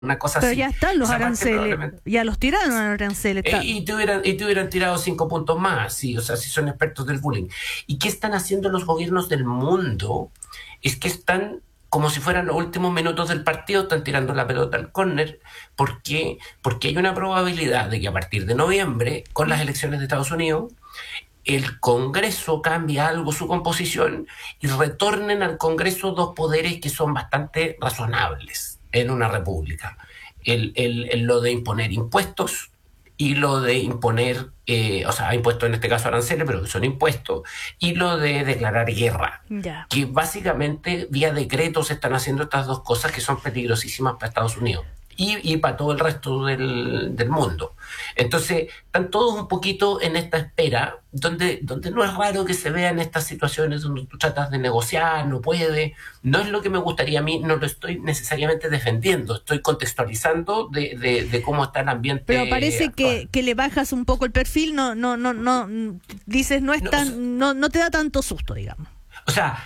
una cosa Pero así. ya están los Esa parte aranceles, probablemente. ya los tiraron los aranceles. Y te hubieran tirado 5 puntos más, sí, o sea, si son expertos del bullying. ¿Y qué están haciendo los gobiernos del mundo? Es que están, como si fueran los últimos minutos del partido, están tirando la pelota al córner. ¿Por qué? Porque hay una probabilidad de que a partir de noviembre, con las elecciones de Estados Unidos, el Congreso cambie algo su composición y retornen al Congreso dos poderes que son bastante razonables en una república. Lo de imponer impuestos y lo de imponer, o sea, impuestos en este caso aranceles, pero que son impuestos, y lo de declarar guerra. Ya. Que básicamente vía decreto se están haciendo estas dos cosas que son peligrosísimas para Estados Unidos. Y para todo el resto del mundo. Entonces, están todos un poquito en esta espera, donde no es raro que se vean estas situaciones donde tú tratas de negociar, no puede, no es lo que me gustaría a mí, no lo estoy necesariamente defendiendo, estoy contextualizando de cómo está el ambiente Pero parece actual. que le bajas un poco el perfil, no, dices, no es No, tan, no te da tanto susto, digamos. o sea,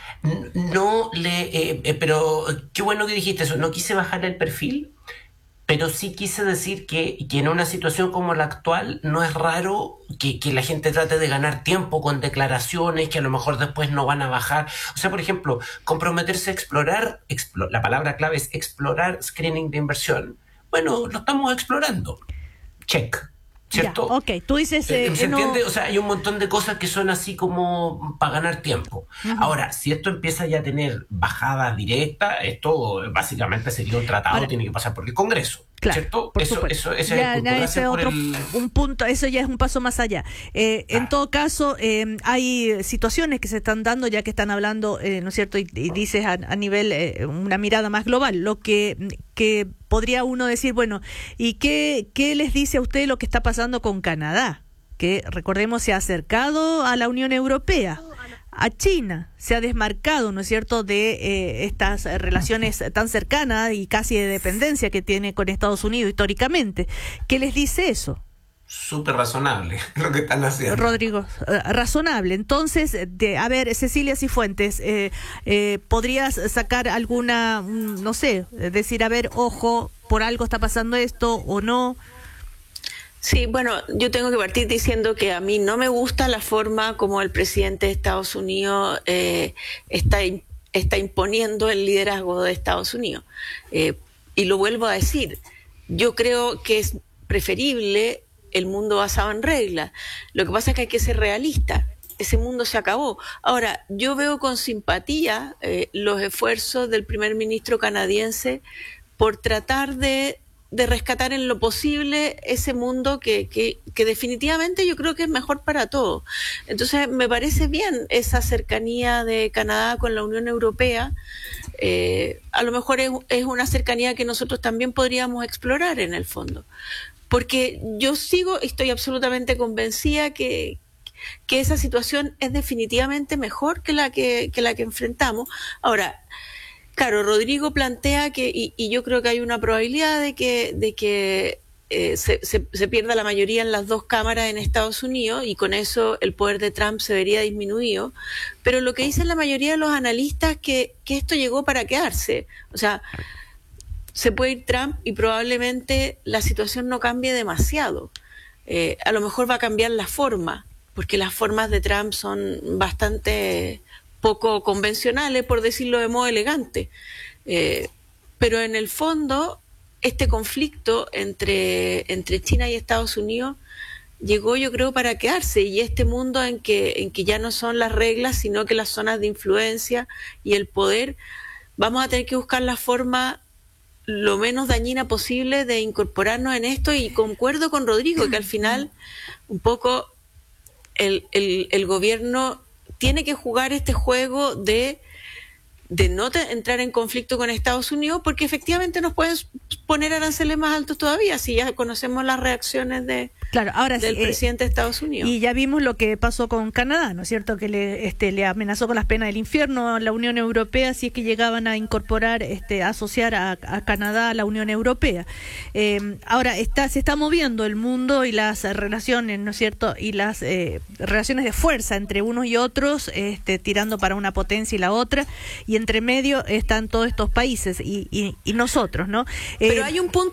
no le, pero qué bueno que dijiste eso, no quise bajar el perfil. Pero sí quise decir que en una situación como la actual no es raro que la gente trate de ganar tiempo con declaraciones que a lo mejor después no van a bajar. O sea, por ejemplo, comprometerse a explorar, la palabra clave es explorar screening de inversión. Bueno, lo estamos explorando. Check. Ya, ¿Cierto? ok. Tú dices, ¿Se no. entiende? O sea, hay un montón de cosas que son así como para ganar tiempo. Ujú. Ahora, si esto empieza ya a tener bajadas directas, esto básicamente sería un tratado, Ahora, tiene que pasar por el Congreso. claro, ¿Cierto? por Eso, supuesto. ese es el Ya, punto. ya ese Gracias es por otro el... un punto, eso ya es un paso más allá. En todo caso, hay situaciones que se están dando, ya que están hablando, ¿no es cierto? Y dices a nivel, una mirada más global, lo que podría uno decir, bueno, ¿y qué les dice a usted lo que está pasando con Canadá? Que, recordemos, se ha acercado a la Unión Europea. A China se ha desmarcado, ¿no es cierto?, de estas relaciones tan cercanas y casi de dependencia que tiene con Estados Unidos históricamente. ¿Qué les dice eso? Súper razonable lo que están haciendo. Rodrigo, razonable. Entonces, a ver, Cecilia Cifuentes, ¿podrías sacar alguna, no sé, decir, a ver, ojo, por algo está pasando esto o no? Sí, bueno, yo tengo que partir diciendo que a mí no me gusta la forma como el presidente de Estados Unidos está imponiendo el liderazgo de Estados Unidos. Y lo vuelvo a decir, yo creo que es preferible el mundo basado en reglas. Lo que pasa es que hay que ser realista. Ese mundo se acabó. Ahora, yo veo con simpatía los esfuerzos del primer ministro canadiense por tratar de rescatar en lo posible ese mundo que definitivamente yo creo que es mejor para todos. Entonces, me parece bien esa cercanía de Canadá con la Unión Europea. A lo mejor es una cercanía que nosotros también podríamos explorar en el fondo. Porque yo estoy absolutamente convencida que esa situación es definitivamente mejor que la que enfrentamos. Ahora, claro, Rodrigo plantea que, y yo creo que hay una probabilidad de que se pierda la mayoría en las dos cámaras en Estados Unidos y con eso el poder de Trump se vería disminuido. Pero lo que dicen la mayoría de los analistas que esto llegó para quedarse. O sea, se puede ir Trump y probablemente la situación no cambie demasiado. A lo mejor va a cambiar la forma, porque las formas de Trump son bastante poco convencionales, por decirlo de modo elegante. Pero en el fondo, este conflicto entre China y Estados Unidos llegó, yo creo, para quedarse, y este mundo en que ya no son las reglas, sino que las zonas de influencia y el poder, vamos a tener que buscar la forma lo menos dañina posible de incorporarnos en esto, y concuerdo con Rodrigo que al final un poco el gobierno tiene que jugar este juego de no entrar en conflicto con Estados Unidos, porque efectivamente nos pueden poner aranceles más altos todavía, si ya conocemos las reacciones de Claro, ahora del presidente de Estados Unidos. Y ya vimos lo que pasó con Canadá, ¿no es cierto? Que le amenazó con las penas del infierno a la Unión Europea si es que llegaban a incorporar, asociar a Canadá a la Unión Europea. Ahora se está moviendo el mundo y las relaciones, ¿no es cierto? Y las relaciones de fuerza entre unos y otros, tirando para una potencia y la otra, y entre medio están todos estos países y nosotros, ¿no? Pero hay un punto